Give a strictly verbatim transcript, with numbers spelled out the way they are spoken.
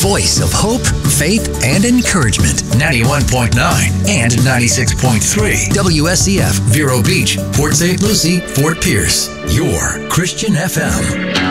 voice of hope, faith, and encouragement. ninety-one point nine and ninety-six point three. W S C F, Vero Beach, Port Saint Lucie, Fort Pierce. Your Christian F M.